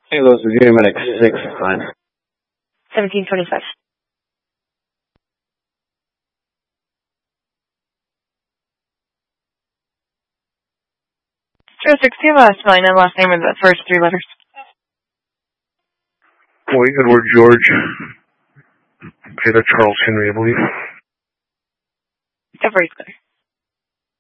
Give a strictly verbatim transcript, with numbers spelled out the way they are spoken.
Hey, Louis, Virginia Medic six, fine. seventeen twenty-five. Sure, sixteen last line and last name are the first three letters. Boy, Edward George. Peter Charles Henry, I believe. Everything.